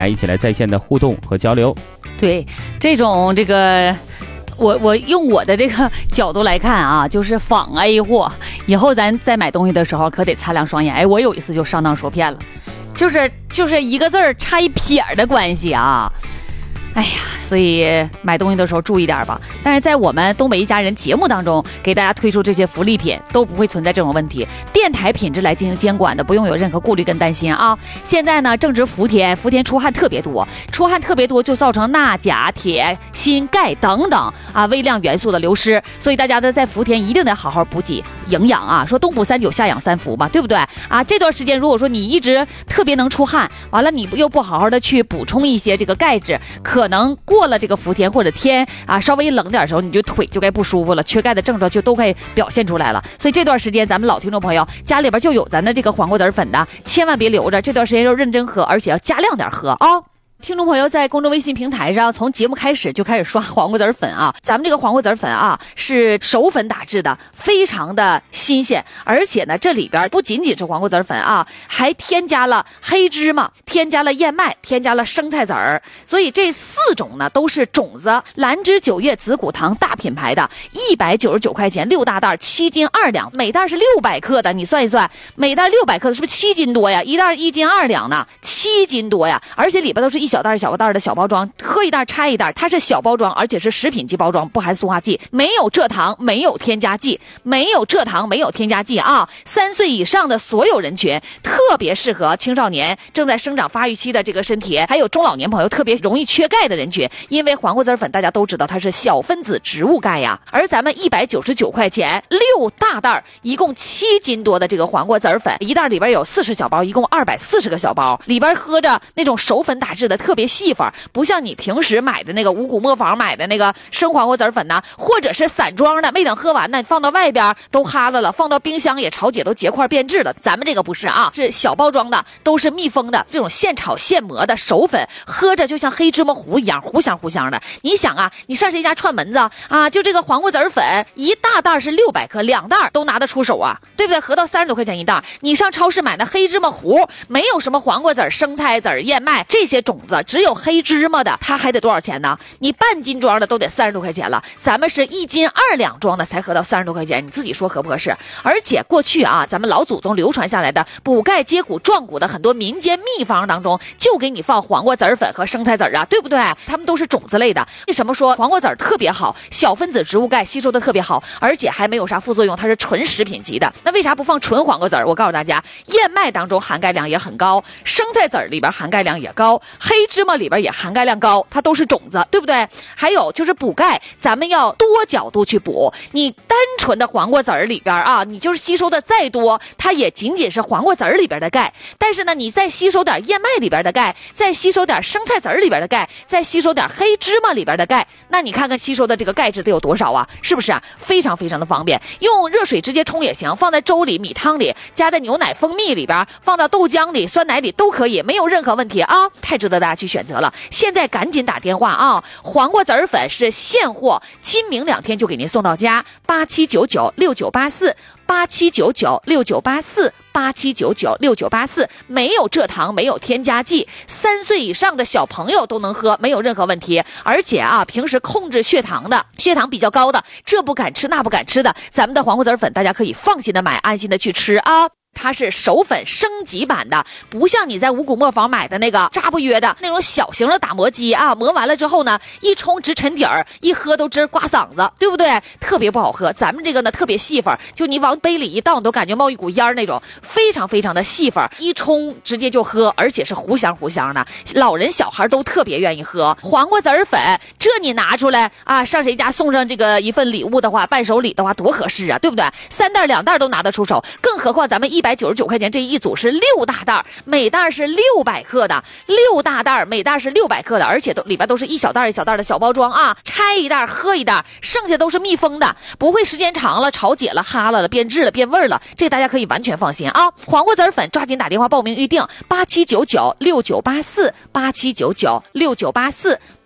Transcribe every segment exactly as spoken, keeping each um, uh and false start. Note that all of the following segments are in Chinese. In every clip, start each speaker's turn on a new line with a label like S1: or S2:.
S1: 来一起来在线的互动和交流。
S2: 对，这种这个。我我用我的这个角度来看啊，就是仿 A 货，以后咱在买东西的时候可得擦亮双眼。哎，我有一次就上当受骗了，就是就是一个字儿差一撇的关系啊。哎呀，所以买东西的时候注意点吧。但是在我们东北一家人节目当中，给大家推出这些福利品都不会存在这种问题。电台品质来进行监管的，不用有任何顾虑跟担心啊。现在呢，正值伏天，伏天出汗特别多，出汗特别多就造成钠、钾、铁、锌、钙等等啊微量元素的流失。所以大家呢，在伏天一定得好好补给营养啊。说冬补三九，夏养三伏嘛，对不对啊？这段时间如果说你一直特别能出汗，完了你又不好好的去补充一些这个钙质，可可能过了这个伏天或者天啊稍微冷点的时候，你就腿就该不舒服了，缺钙的症状就都该表现出来了。所以这段时间咱们老听众朋友家里边就有咱的这个黄瓜籽粉的，千万别留着，这段时间要认真喝，而且要加量点喝啊、哦。听众朋友在公众微信平台上从节目开始就开始刷黄瓜籽粉啊，咱们这个黄瓜籽粉啊是熟粉打制的，非常的新鲜，而且呢这里边不仅仅是黄瓜籽粉啊，还添加了黑芝麻，添加了燕麦，添加了生菜籽儿，所以这四种呢都是种子。兰芝九月紫谷堂大品牌的，一百九十九块钱六大袋，七斤二两，每袋是六百克的，你算一算，每袋六百克的是不是七斤多呀？一袋一斤二两呢，七斤多呀，而且里边都是一小袋小袋的小包装，喝一袋拆一袋，它是小包装，而且是食品级包装，不含塑化剂，没有蔗糖，没有添加剂，没有蔗糖，没有添加剂啊！三岁以上的所有人群，特别适合青少年、正在生长发育期的这个身体，还有中老年朋友特别容易缺钙的人群，因为黄瓜籽粉大家都知道它是小分子植物钙呀。而咱们一百九十九块钱六大袋，一共七斤多的这个黄瓜籽粉，一袋里边有四十小包，一共二百四十个小包，里边喝着那种熟粉打制的。特别细粉，不像你平时买的那个五谷磨坊买的那个生黄瓜籽粉呢，或者是散装的，没等喝完呢，放到外边都哈了了，放到冰箱也潮解都结块变质了。咱们这个不是啊，是小包装的，都是密封的，这种现炒现磨的熟粉，喝着就像黑芝麻糊一样，糊香糊香的。你想啊，你上谁家串门子啊，就这个黄瓜籽粉一大袋是六百克，两袋都拿得出手啊，对不对？合到三十多块钱一袋。你上超市买那黑芝麻糊，没有什么黄瓜籽、生菜籽、燕麦这些种子，只有黑芝麻的，它还得多少钱呢？你半斤装的都得三十多块钱了，咱们是一斤二两装的才合到三十多块钱，你自己说合不合适？而且过去啊，咱们老祖宗流传下来的补钙接骨壮骨的很多民间秘方当中，就给你放黄瓜籽粉和生菜籽啊，对不对？它们都是种子类的。为什么说黄瓜籽特别好？小分子植物钙吸收的特别好，而且还没有啥副作用，它是纯食品级的。那为啥不放纯黄瓜籽？我告诉大家，燕麦当中含钙量也很高，生菜籽里边含钙量也高，黑芝麻里边也含钙量高，它都是种子，对不对？还有就是补钙，咱们要多角度去补。你单纯的黄瓜籽里边啊，你就是吸收的再多，它也仅仅是黄瓜籽里边的钙。但是呢，你再吸收点燕麦里边的钙，再吸收点生菜籽里边的钙，再吸收点黑芝麻里边的钙，那你看看吸收的这个钙质得有多少啊？是不是啊？非常非常的方便，用热水直接冲也行，放在粥里、米汤里，加在牛奶、蜂蜜里边，放到豆浆里、酸奶里都可以，没有任何问题啊！太值得大家去选择了。现在赶紧打电话啊！黄瓜籽粉是现货，今明两天就给您送到家，八七九九六九八四。八七九九六九八四，八七九九六九八四，没有蔗糖，没有添加剂，三岁以上的小朋友都能喝，没有任何问题。而且啊，平时控制血糖的，血糖比较高的，这不敢吃那不敢吃的，咱们的黄瓜籽粉大家可以放心的买，安心的去吃啊。它是熟粉升级版的，不像你在五谷磨坊买的那个扎不约的那种小型的打磨机啊，磨完了之后呢，一冲直沉底儿，一喝都直刮嗓子，对不对？特别不好喝。咱们这个呢特别细粉，就你往杯里一倒，你都感觉冒一股烟那种，非常非常的细粉，一冲直接就喝，而且是糊香糊香的，老人小孩都特别愿意喝。黄瓜籽粉，这你拿出来啊，上谁家送上这个一份礼物的话，伴手礼的话多合适啊，对不对？三袋两袋都拿得出手，更何况咱们一百九十九块钱这一组是六大袋，每袋是六百克的，六大袋每袋是六百克的，而且都里边都是一小袋一小袋的小包装啊，拆一袋喝一袋，剩下都是密封的，不会时间长了潮解了哈了了变质了变味了，这大家可以完全放心啊！黄瓜籽粉抓紧打电话报名预定，八七九九六九八四，八七九九六九八四。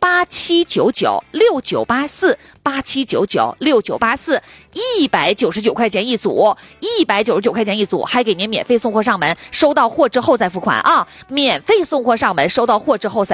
S3: 八七九九六九八四八七九九六九八四，一百九十九块钱一组，一百九十九块钱一组，还给您免费送货上门，收到货之后再付款啊！免费送货上门，收到货之后再。